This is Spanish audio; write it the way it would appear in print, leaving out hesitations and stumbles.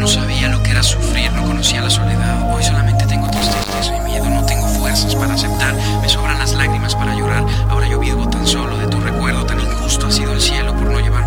sabía lo que era sufrir, no conocía la soledad.